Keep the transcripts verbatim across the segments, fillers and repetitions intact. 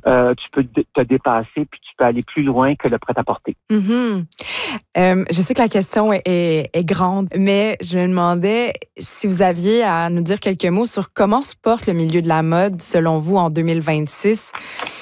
euh, tu peux te dépasser puis tu peux aller plus loin que le prêt-à-porter. Mm-hmm. Euh, je sais que la question est, est, est grande, mais je me demandais si vous aviez à nous dire quelques mots sur comment se porte le milieu de la mode selon vous en deux mille vingt-six.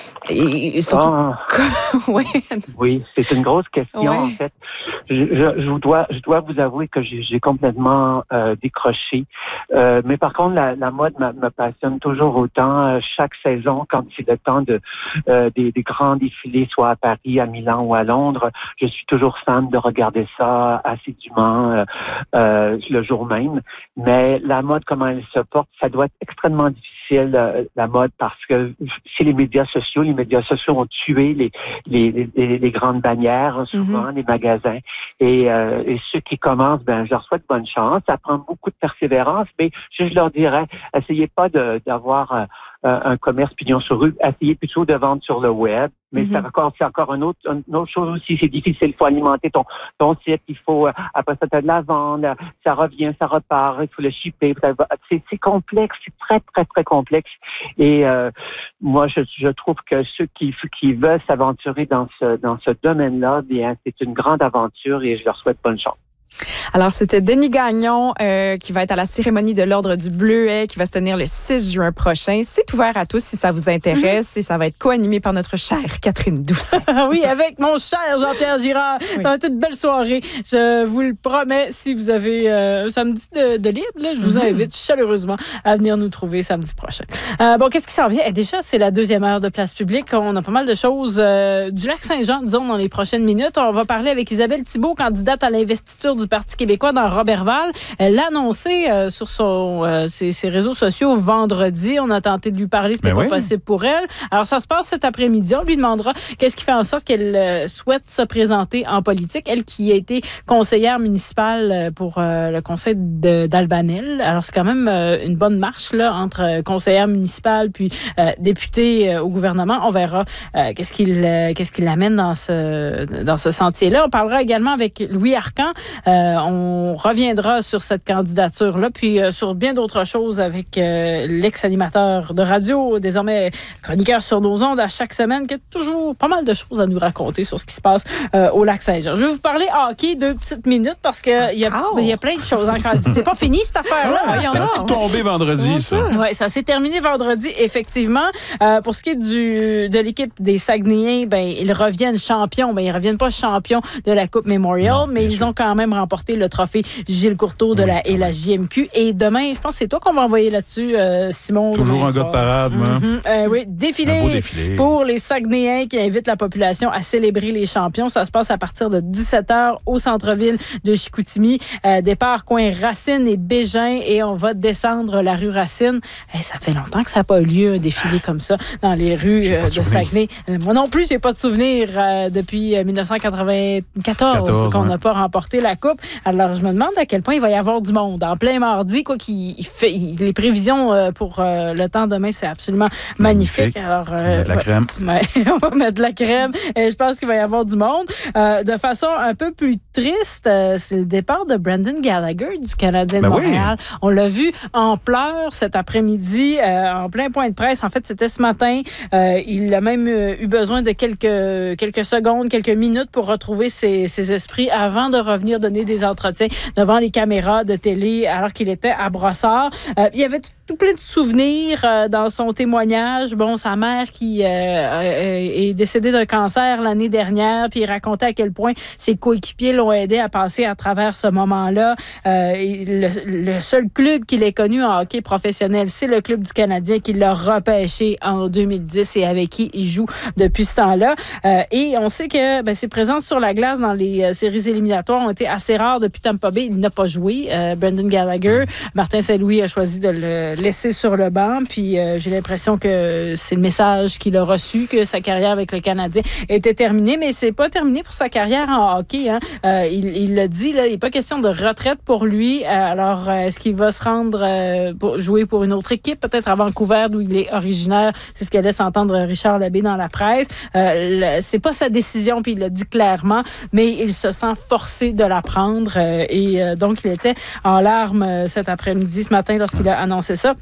Et surtout, ah, ouais. Oui, c'est une grosse question ouais. en fait. Je, je, je dois, je dois vous avouer que j'ai, j'ai complètement euh, décroché. Euh, mais par contre, la, la mode me, me passionne toujours autant. Euh, chaque saison, quand c'est le temps de euh, des, des grands défilés, soit à Paris, à Milan ou à Londres, je suis toujours fan de regarder ça assidûment euh, euh, le jour même. Mais la mode, comment elle se porte, ça doit être extrêmement difficile euh, la mode parce que c'est les médias sociaux. Les médias sociaux ont tué les les, les, les grandes bannières, souvent, mm-hmm. les magasins. Et, euh, et ceux qui commencent, ben, je leur souhaite bonne chance. Ça prend beaucoup de persévérance, mais je, je leur dirais, essayez pas de, d'avoir euh, un commerce pignon sur rue. Essayez plutôt de vendre sur le web. Mais mm-hmm. c'est encore, c'est encore une autre, une autre chose aussi. C'est difficile. Il faut alimenter ton, ton site. Il faut, après ça, t'as de la vente. Ça revient, ça repart. Il faut le shipper. C'est, c'est complexe. C'est très, très, très complexe. Et, euh, moi, je, je trouve que ceux qui, qui veulent s'aventurer dans ce, dans ce domaine-là, bien, c'est une grande aventure et je leur souhaite bonne chance. Alors, c'était Denis Gagnon euh, qui va être à la cérémonie de l'Ordre du Bleuet qui va se tenir le six juin prochain. C'est ouvert à tous si ça vous intéresse mm-hmm. et ça va être co-animé par notre chère Catherine Doucet. Oui, avec mon cher Jean-Pierre Girard. Oui. Ça va être une belle soirée. Je vous le promets, si vous avez euh, un samedi de, de libre, là, je vous mm-hmm. invite chaleureusement à venir nous trouver samedi prochain. Euh, bon, qu'est-ce qui s'en vient? Eh, déjà, c'est la deuxième heure de Place Publique. On a pas mal de choses euh, du Lac-Saint-Jean, disons, dans les prochaines minutes. On va parler avec Isabelle Thibault, candidate à l'investiture du Parti québécois dans Roberval. Elle l'a annoncé euh, sur son, euh, ses, ses réseaux sociaux vendredi. On a tenté de lui parler, c'était ben pas oui. possible pour elle. Alors, ça se passe cet après-midi. On lui demandera qu'est-ce qui fait en sorte qu'elle euh, souhaite se présenter en politique. Elle qui a été conseillère municipale pour euh, le conseil de, d'Albanel. Alors, c'est quand même euh, une bonne marche là, entre euh, conseillère municipale puis euh, députée euh, au gouvernement. On verra euh, qu'est-ce qu'il euh, qu'est-ce qu'il amène dans ce, dans ce sentier-là. On parlera également avec Louis Arcan. Euh, on reviendra sur cette candidature-là, puis euh, sur bien d'autres choses avec euh, l'ex-animateur de radio, désormais chroniqueur sur nos ondes à chaque semaine, qui a toujours pas mal de choses à nous raconter sur ce qui se passe euh, au Lac-Saint-Jean. Je vais vous parler hockey deux petites minutes parce qu'il y, oh. y a plein de choses encore. C'est pas fini cette affaire-là. Ouais, ça a tout tombé vendredi, ça. Oui, ça s'est terminé vendredi, effectivement. Euh, pour ce qui est du, de l'équipe des Saguenayens, ben, ils reviennent champions. Ben, ils reviennent pas champions de la Coupe Memorial, non, mais ils sûr. ont quand même remporté le trophée Gilles Courteau de oui, la, et la J M Q. Et demain, je pense que c'est toi qu'on va envoyer là-dessus, euh, Simon. Toujours un gars de parade, moi. Mm-hmm. Euh, oui, défilé, défilé pour les Saguenayens qui invitent la population à célébrer les champions. Ça se passe à partir de dix-sept heures au centre-ville de Chicoutimi. Euh, départ coin Racine et Bégin et on va descendre la rue Racine. Hey, ça fait longtemps que ça n'a pas eu lieu un défilé comme ça dans les rues euh, de, de Saguenay. Euh, moi non plus, j'ai pas de souvenir euh, depuis dix-neuf cent quatre-vingt-quatorze quatorze, qu'on n'a ouais. pas remporté la Coupe. Alors, je me demande à quel point il va y avoir du monde. En plein mardi, quoi, qu'il il fait, il, les prévisions euh, pour euh, le temps demain, c'est absolument magnifique. magnifique. Alors, euh, on va mettre de la ouais, crème. Ouais, on va mettre de la crème. Et je pense qu'il va y avoir du monde. Euh, de façon un peu plus triste, euh, c'est le départ de Brendan Gallagher du Canadien ben de Montréal. Oui. On l'a vu en pleurs cet après-midi, euh, en plein point de presse. En fait, c'était ce matin. Euh, il a même eu besoin de quelques, quelques secondes, quelques minutes pour retrouver ses, ses esprits avant de revenir donner des entretiens devant les caméras de télé alors qu'il était à Brossard. Euh, il y avait tout, tout plein de souvenirs euh, dans son témoignage. Bon, sa mère qui euh, euh, est décédée d'un cancer l'année dernière, puis il racontait à quel point ses coéquipiers l'ont aidé à passer à travers ce moment-là. Euh, le, le seul club qu'il ait connu en hockey professionnel, c'est le club du Canadien qui l'a repêché en deux mille dix et avec qui il joue depuis ce temps-là. Euh, et on sait que ben, ses présences sur la glace dans les euh, séries éliminatoires ont été assez rares depuis Tampa Bay. Il n'a pas joué, euh, Brendan Gallagher. Martin Saint-Louis a choisi de le laisser sur le banc. Puis euh, j'ai l'impression que c'est le message qu'il a reçu, que sa carrière avec le Canadien était terminée. Mais c'est pas terminé pour sa carrière en hockey. Hein. Euh, il, il l'a dit, là, il n'est pas question de retraite pour lui. Euh, alors, euh, est-ce qu'il va se rendre euh, pour jouer pour une autre équipe, peut-être à Vancouver, d'où il est originaire? C'est ce que laisse entendre Richard Labbé dans la presse. Euh, le, c'est pas sa décision, puis il l'a dit clairement, mais il se sent forcé de la prendre. Euh, et euh, donc, il était en larmes euh, cet après-midi, ce matin, lorsqu'il a annoncé ça.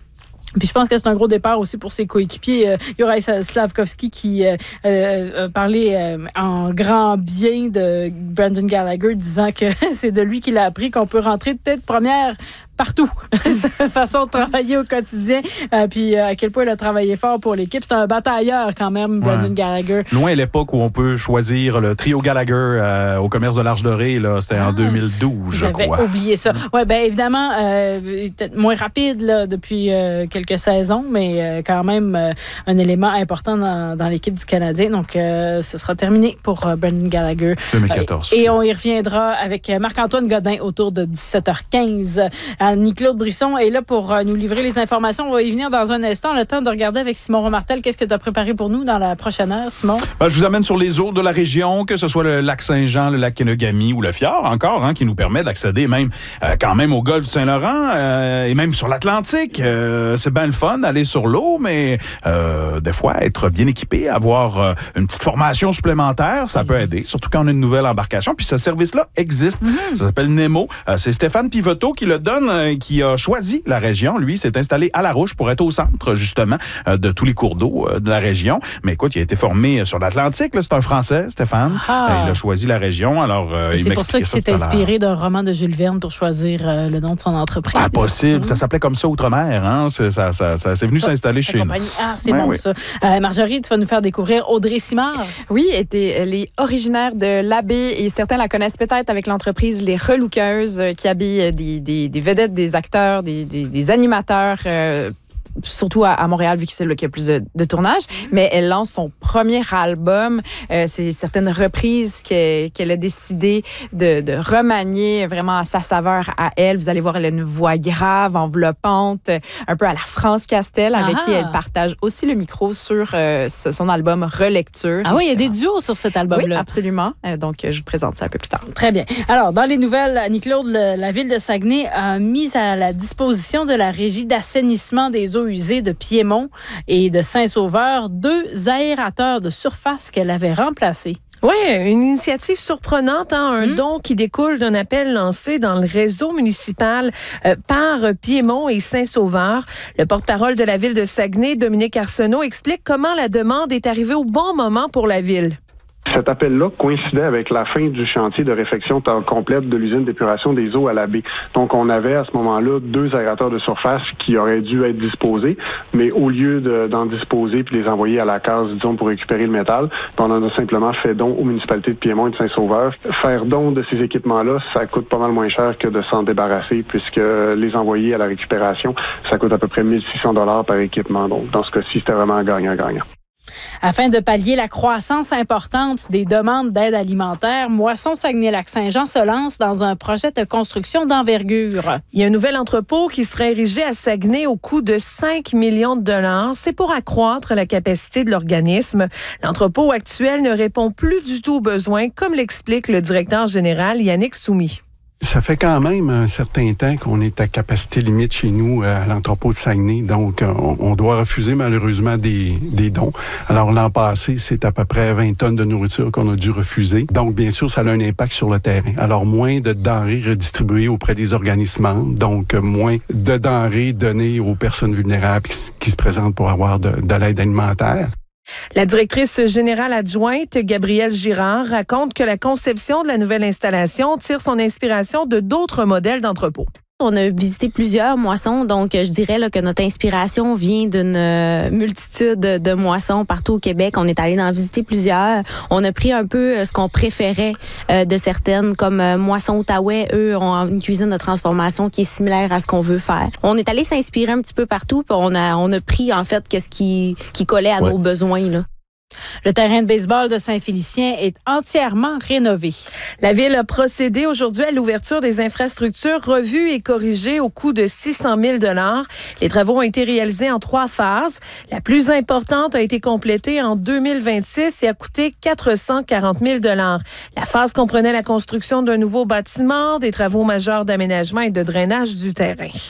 Puis je pense que c'est un gros départ aussi pour ses coéquipiers. Euh, Juraj Slafkovský qui euh, euh, parlait euh, en grand bien de Brendan Gallagher, disant que c'est de lui qu'il a appris qu'on peut rentrer peut-être première partout. Sa façon de travailler au quotidien, euh, puis euh, à quel point il a travaillé fort pour l'équipe. C'est un batailleur quand même, Brendan ouais. Gallagher. Loin à l'époque où on peut choisir le trio Gallagher euh, au commerce de l'Arche Dorée, là, c'était ah, en deux mille douze, je crois. J'avais oublié ça. Oui, bien évidemment, euh, peut-être moins rapide là, depuis euh, quelques saisons, mais euh, quand même euh, un élément important dans, dans l'équipe du Canadien. Donc, euh, ce sera terminé pour euh, Brendan Gallagher. deux mille quatorze. Euh, et on y reviendra avec Marc-Antoine Godin autour de dix-sept heures quinze. Annie-Claude Brisson est là pour nous livrer les informations. On va y venir dans un instant. Le temps de regarder avec Simon Romartel. Qu'est-ce que tu as préparé pour nous dans la prochaine heure, Simon? Ben, je vous amène sur les eaux de la région, que ce soit le lac Saint-Jean, le lac Kenegami ou le Fjord encore, hein, qui nous permet d'accéder même euh, quand même au golfe du Saint-Laurent euh, et même sur l'Atlantique. Euh, c'est bien le fun d'aller sur l'eau, mais euh, des fois, être bien équipé, avoir euh, une petite formation supplémentaire, ça peut aider, surtout quand on a une nouvelle embarcation. Puis ce service-là existe. Mm-hmm. Ça s'appelle Nemo. Euh, c'est Stéphane Pivoteau qui le donne, qui a choisi la région. Lui, s'est installé à La Rouche pour être au centre, justement, de tous les cours d'eau de la région. Mais écoute, il a été formé sur l'Atlantique. Là. C'est un Français, Stéphane. Ah. Il a choisi la région. Alors, il c'est pour ça qu'il s'est inspiré d'un roman de Jules Verne pour choisir euh, le nom de son entreprise. Ah, possible. Mmh. Ça s'appelait comme ça Outre-mer. Hein? C'est, ça, ça, ça, c'est venu ça, s'installer chez compagnie. nous. Ah, c'est ouais, bon, oui. ça. Euh, Marjorie, tu vas nous faire découvrir Audrey Simard. Oui, elle est originaire de l'Abbé et certains la connaissent peut-être avec l'entreprise Les Relookeuses qui habille des, des, des vedettes, des acteurs, des, des, des animateurs, euh, surtout à, à Montréal, vu que c'est là qu'il y a plus de, de tournage. Mm-hmm. Mais elle lance son premier album. Euh, c'est certaines reprises qu'elle, qu'elle a décidé de, de remanier vraiment à sa saveur à elle. Vous allez voir, elle a une voix grave, enveloppante, un peu à la France Castel, avec Ah-ha. qui elle partage aussi le micro sur euh, son album Relecture. Ah oui, il y a des duos sur cet album-là. Oui, absolument. Euh, donc, je vous présente ça un peu plus tard. Très bien. Alors, dans les nouvelles, Annie-Claude, le, la ville de Saguenay a mis à la disposition de la Régie d'assainissement des eaux usées de Piémont et de Saint-Sauveur deux aérateurs de surface qu'elle avait remplacés. Oui, une initiative surprenante, hein, un mmh. don qui découle d'un appel lancé dans le réseau municipal euh, par Piémont et Saint-Sauveur. Le porte-parole de la ville de Saguenay, Dominique Arsenault, explique comment la demande est arrivée au bon moment pour la ville. Cet appel-là coïncidait avec la fin du chantier de réfection complète de l'usine d'épuration des eaux à la baie. Donc, on avait à ce moment-là deux aérateurs de surface qui auraient dû être disposés, mais au lieu de, d'en disposer puis les envoyer à la case, disons, pour récupérer le métal, on en a simplement fait don aux municipalités de Piémont et de Saint-Sauveur. Faire don de ces équipements-là, ça coûte pas mal moins cher que de s'en débarrasser, puisque les envoyer à la récupération, ça coûte à peu près mille six cents dollars par équipement. Donc, dans ce cas-ci, c'était vraiment gagnant-gagnant. Afin de pallier la croissance importante des demandes d'aide alimentaire, Moisson Saguenay-Lac-Saint-Jean se lance dans un projet de construction d'envergure. Il y a un nouvel entrepôt qui serait érigé à Saguenay au coût de cinq millions de dollars. C'est pour accroître la capacité de l'organisme. L'entrepôt actuel ne répond plus du tout aux besoins, comme l'explique le directeur général Yannick Soumi. Ça fait quand même un certain temps qu'on est à capacité limite chez nous à l'entrepôt de Saguenay. Donc, on, on doit refuser malheureusement des, des dons. Alors, l'an passé, c'est à peu près vingt tonnes de nourriture qu'on a dû refuser. Donc, bien sûr, ça a un impact sur le terrain. Alors, moins de denrées redistribuées auprès des organismes, donc moins de denrées données aux personnes vulnérables qui, qui se présentent pour avoir de, de l'aide alimentaire. La directrice générale adjointe, Gabrielle Girard, raconte que la conception de la nouvelle installation tire son inspiration de d'autres modèles d'entrepôts. On a visité plusieurs moissons, donc je dirais là, que notre inspiration vient d'une euh, multitude de moissons partout au Québec. On est allé en visiter plusieurs. On a pris un peu euh, ce qu'on préférait euh, de certaines, comme euh, Moisson Outaouais. Eux ont une cuisine de transformation qui est similaire à ce qu'on veut faire. On est allé s'inspirer un petit peu partout, puis on a, on a pris en fait qu'est-ce qui, qui collait à ouais. nos besoins, là. Le terrain de baseball de Saint-Félicien est entièrement rénové. La ville a procédé aujourd'hui à l'ouverture des infrastructures revues et corrigées au coût de six cent mille dollars. Les travaux ont été réalisés en trois phases. La plus importante a été complétée en deux mille vingt-six et a coûté quatre cent quarante mille dollars. La phase comprenait la construction d'un nouveau bâtiment, des travaux majeurs d'aménagement et de drainage du terrain.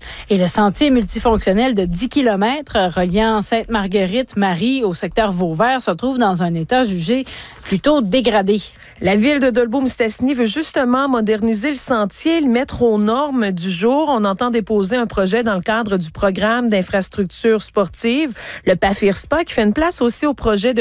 Et le sentier multifonctionnel de dix kilomètres reliant Sainte-Marguerite-Marie au secteur Vauvert se trouve dans un état jugé plutôt dégradé. La ville de Dolbeau-Mistassini veut justement moderniser le sentier, le mettre aux normes du jour. On entend déposer un projet dans le cadre du programme d'infrastructures sportives, le PAFIRSPA, qui fait une place aussi au projet de